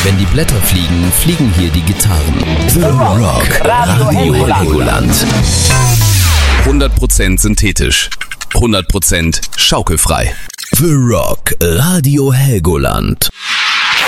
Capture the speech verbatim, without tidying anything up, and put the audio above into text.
Wenn die Blätter fliegen, fliegen hier die Gitarren. The Rock Radio Helgoland. hundert Prozent synthetisch. hundert Prozent schaukelfrei. The Rock Radio Helgoland.